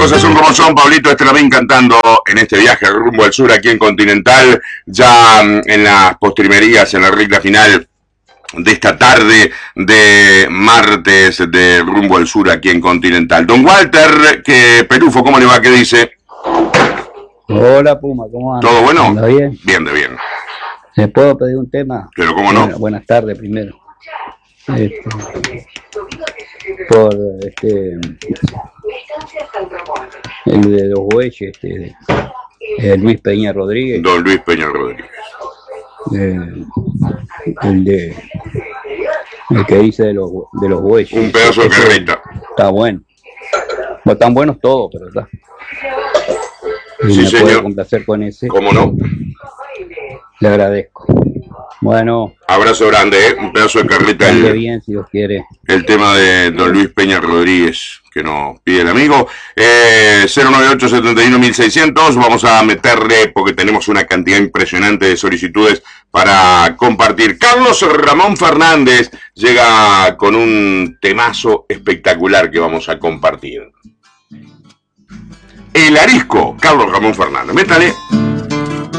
cosas son como son. Pablito Estramín cantando en este viaje rumbo al sur aquí en Continental, ya en las postrimerías, en la recta final de esta tarde de martes de rumbo al sur aquí en Continental. Don Walter, que Pelufo, ¿cómo le va? ¿Qué dice? Hola Puma, ¿cómo andas? ¿Todo bueno? ¿Anda bien? Bien, de bien. ¿Le puedo pedir un tema? Pero cómo no. Buenas tardes primero. Por el de los bueyes, Luis Peña Rodríguez. Don Luis Peña Rodríguez. El que dice de los bueyes. Un pedazo de carreta. Está bueno. No están buenos todos, pero está. Y sí, me señor. puede complacer con ese. ¿Cómo no? Le agradezco. Bueno. Abrazo grande, un pedazo de carreta. Bien, si Dios quiere. El tema de don Luis Peña Rodríguez, que nos pide el amigo. 098-71-1600. Vamos a meterle, porque tenemos una cantidad impresionante de solicitudes para compartir. Carlos Ramón Fernández llega con un temazo espectacular que vamos a compartir. El Arisco, Carlos Ramón Fernández. Métale.